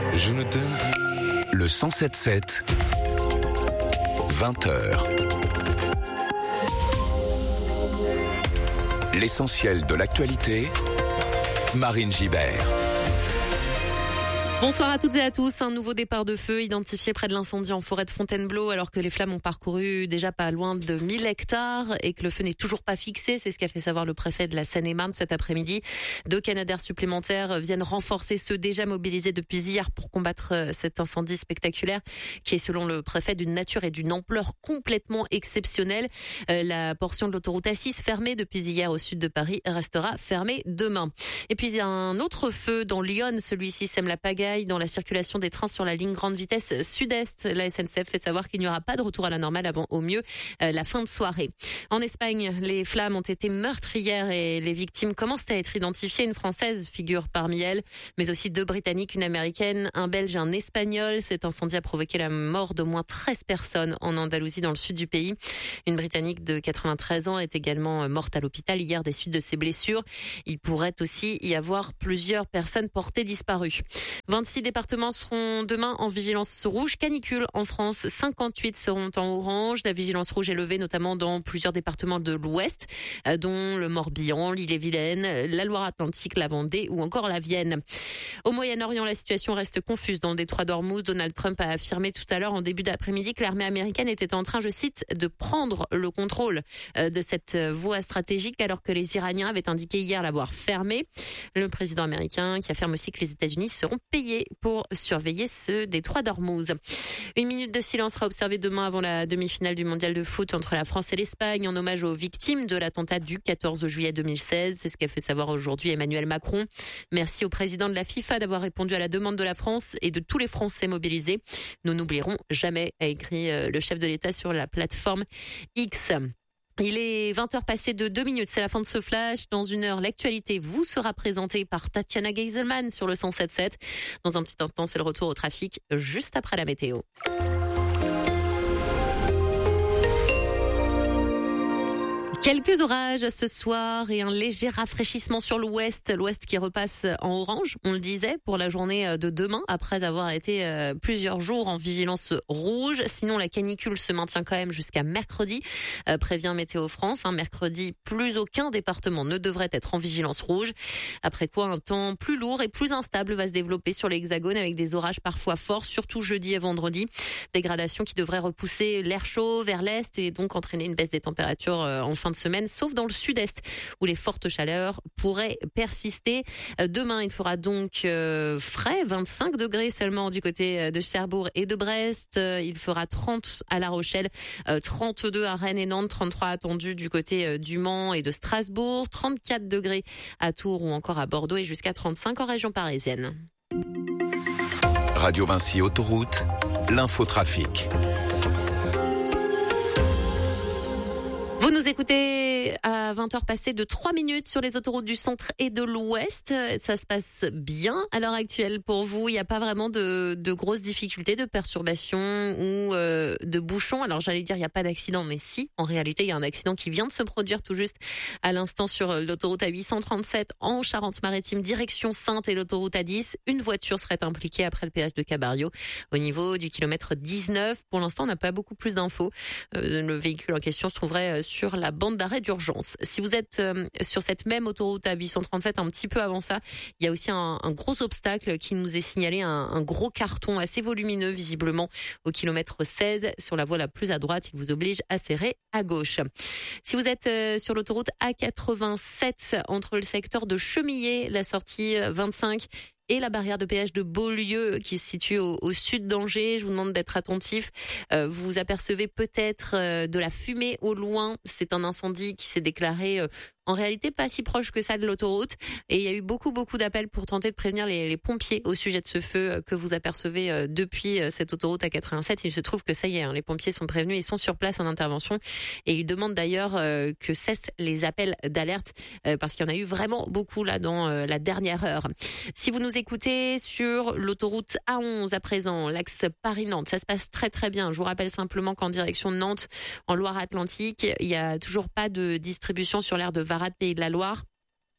Je ne t'aime plus. Le 107.7, 20h. L'essentiel de l'actualité, Marine Gibert. Bonsoir à toutes et à tous. Un nouveau départ de feu identifié près de l'incendie en forêt de Fontainebleau alors que les flammes ont parcouru déjà pas loin de 1000 hectares et que le feu n'est toujours pas fixé. C'est ce qu'a fait savoir le préfet de la Seine-et-Marne cet après-midi. 2 Canadair supplémentaires viennent renforcer ceux déjà mobilisés depuis hier pour combattre cet incendie spectaculaire qui est selon le préfet d'une nature et d'une ampleur complètement exceptionnelle. La portion de l'autoroute A6 fermée depuis hier au sud de Paris restera fermée demain. Et puis il y a un autre feu dans Lyon. Celui-ci sème la pagaille dans la circulation des trains sur la ligne grande vitesse sud-est. La SNCF fait savoir qu'il n'y aura pas de retour à la normale avant au mieux la fin de soirée. En Espagne, les flammes ont été meurtrières et les victimes commencent à être identifiées. Une Française figure parmi elles, mais aussi 2 Britanniques, une Américaine, un Belge et un Espagnol. Cet incendie a provoqué la mort d'au moins 13 personnes en Andalousie, dans le sud du pays. Une Britannique de 93 ans est également morte à l'hôpital hier des suites de ses blessures. Il pourrait aussi y avoir plusieurs personnes portées disparues. 26 départements seront demain en vigilance rouge canicule en France. 58 seront en orange. La vigilance rouge est levée notamment dans plusieurs départements de l'Ouest, dont le Morbihan, l'Ille-et-Vilaine, la Loire-Atlantique, la Vendée ou encore la Vienne. Au Moyen-Orient, la situation reste confuse. Dans le détroit d'Ormuz, Donald Trump a affirmé tout à l'heure en début d'après-midi que l'armée américaine était en train, je cite, de prendre le contrôle de cette voie stratégique alors que les Iraniens avaient indiqué hier l'avoir fermée. Le président américain qui affirme aussi que les États-Unis seront payés pour surveiller ce détroit d'Ormuz. 1 minute de silence sera observée demain avant la demi-finale du mondial de foot entre la France et l'Espagne en hommage aux victimes de l'attentat du 14 juillet 2016. C'est ce qu'a fait savoir aujourd'hui Emmanuel Macron. Merci au président de la FIFA d'avoir répondu à la demande de la France et de tous les Français mobilisés. Nous n'oublierons jamais, a écrit le chef de l'État sur la plateforme X. Il est 20h passé de 2 minutes, c'est la fin de ce flash. Dans 1 heure, l'actualité vous sera présentée par Tatiana Geiselman sur le 107.7. Dans un petit instant, c'est le retour au trafic juste après la météo. Quelques orages ce soir et un léger rafraîchissement sur l'ouest qui repasse en orange, on le disait, pour la journée de demain, après avoir été plusieurs jours en vigilance rouge. Sinon, la canicule se maintient quand même jusqu'à mercredi, prévient Météo France. Mercredi, plus aucun département ne devrait être en vigilance rouge. Après quoi, un temps plus lourd et plus instable va se développer sur l'Hexagone avec des orages parfois forts, surtout jeudi et vendredi. Dégradation qui devrait repousser l'air chaud vers l'est et donc entraîner une baisse des températures en fin de semaine, sauf dans le sud-est où les fortes chaleurs pourraient persister. Demain, il fera donc frais, 25 degrés seulement du côté de Cherbourg et de Brest. Il fera 30 à La Rochelle, 32 à Rennes et Nantes, 33 attendus du côté du Mans et de Strasbourg, 34 degrés à Tours ou encore à Bordeaux et jusqu'à 35 en région parisienne. Radio Vinci Autoroute, l'infotrafic. Vous nous écoutez à 20h passées de 3 minutes sur les autoroutes du centre et de l'ouest. Ça se passe bien à l'heure actuelle pour vous. Il n'y a pas vraiment de grosses difficultés, de perturbations ou de bouchons. Alors j'allais dire il n'y a pas d'accident, mais si, en réalité il y a un accident qui vient de se produire tout juste à l'instant sur l'autoroute A837 en Charente-Maritime, direction Saintes et l'autoroute A10. Une voiture serait impliquée après le péage de Cabario au niveau du kilomètre 19. Pour l'instant, on n'a pas beaucoup plus d'infos. Le véhicule en question se trouverait sur la bande d'arrêt d'urgence. Si vous êtes sur cette même autoroute à 837, un petit peu avant ça, il y a aussi un gros obstacle qui nous est signalé, un gros carton assez volumineux visiblement au kilomètre 16 sur la voie la plus à droite. Il vous oblige à serrer à gauche. Si vous êtes sur l'autoroute A87 entre le secteur de Chemillé, la sortie 25 et la barrière de péage de Beaulieu qui se situe au sud d'Angers. Je vous demande d'être attentif. Vous apercevez peut-être de la fumée au loin. C'est un incendie qui s'est déclaré en réalité pas si proche que ça de l'autoroute. Et il y a eu beaucoup d'appels pour tenter de prévenir les pompiers au sujet de ce feu que vous apercevez depuis cette autoroute A87. Il se trouve que ça y est, les pompiers sont prévenus, ils sont sur place en intervention. Et ils demandent d'ailleurs que cessent les appels d'alerte parce qu'il y en a eu vraiment beaucoup là dans la dernière heure. Si vous nous écoutez sur l'autoroute A11 à présent, l'axe Paris-Nantes, ça se passe très bien. Je vous rappelle simplement qu'en direction de Nantes, en Loire-Atlantique, il y a toujours pas de distribution sur l'aire de Varat, Pays de la Loire.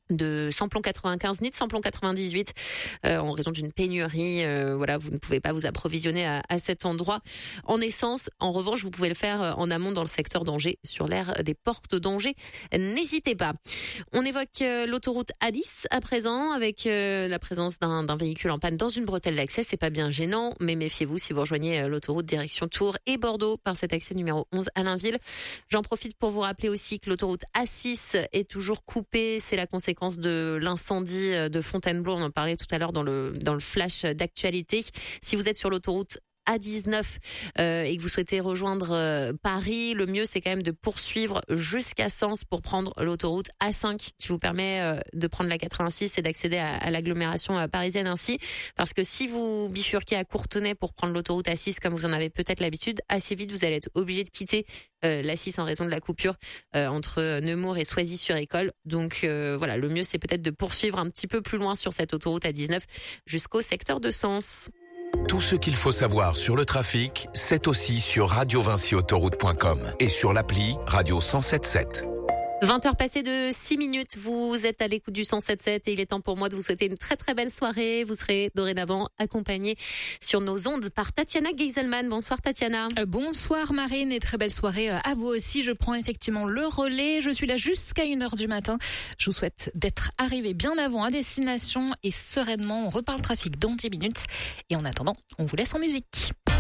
de samplon 95 ni de samplon 98 en raison d'une pénurie. Voilà, vous ne pouvez pas vous approvisionner à cet endroit en essence. En revanche, vous pouvez le faire en amont dans le secteur d'Angers, sur l'aire des portes d'Angers. N'hésitez pas. On évoque l'autoroute A10 à présent avec la présence d'un véhicule en panne dans une bretelle d'accès. C'est pas bien gênant, mais méfiez-vous si vous rejoignez l'autoroute direction Tours et Bordeaux par cet accès numéro 11 à Allainville. J'en profite pour vous rappeler aussi que l'autoroute A6 est toujours coupée. C'est la conséquence de l'incendie de Fontainebleau. On en parlait tout à l'heure dans le flash d'actualité. Si vous êtes sur l'autoroute A19 et que vous souhaitez rejoindre Paris, le mieux c'est quand même de poursuivre jusqu'à Sens pour prendre l'autoroute A5 qui vous permet de prendre la 86 et d'accéder à l'agglomération parisienne ainsi. Parce que si vous bifurquez à Courtenay pour prendre l'autoroute A6 comme vous en avez peut-être l'habitude, assez vite vous allez être obligé de quitter l'A6 en raison de la coupure entre Nemours et Soisy-sur-École. Donc voilà, le mieux c'est peut-être de poursuivre un petit peu plus loin sur cette autoroute A19 jusqu'au secteur de Sens. Tout ce qu'il faut savoir sur le trafic, c'est aussi sur radiovincyautoroute.com et sur l'appli Radio 107.7. 20h passées de 6 minutes, vous êtes à l'écoute du 107.7 et il est temps pour moi de vous souhaiter une très très belle soirée. Vous serez dorénavant accompagnés sur nos ondes par Tatiana Geiselman. Bonsoir Tatiana. Bonsoir Marine et très belle soirée à vous aussi. Je prends effectivement le relais. Je suis là jusqu'à 1h du matin. Je vous souhaite d'être arrivés bien avant à destination et sereinement. On reparle trafic dans 10 minutes. Et en attendant, on vous laisse en musique.